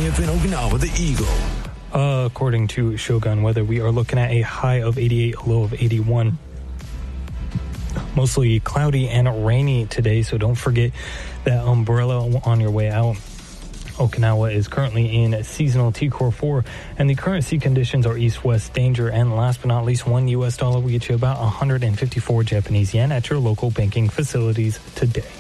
up in Okinawa, the Eagle. According to Shogun Weather, we are looking at a high of 88, a low of 81. Mostly cloudy and rainy today, so don't forget that umbrella on your way out. Okinawa is currently in seasonal T-Core 4, and the current sea conditions are east-west danger. And last but not least, $1 will get you about 154 Japanese yen at your local banking facilities today.